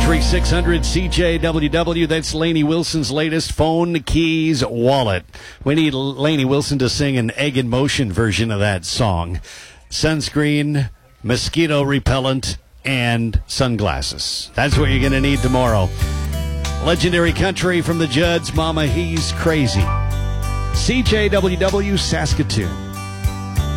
1-833-600 CJWW. That's Lainey Wilson's latest phone, keys, wallet. We need Lainey Wilson to sing an Egg in Motion version of that song. Sunscreen, mosquito repellent, and sunglasses. That's what you're going to need tomorrow. Legendary country from the Judds, Mama He's Crazy. CJWW Saskatoon.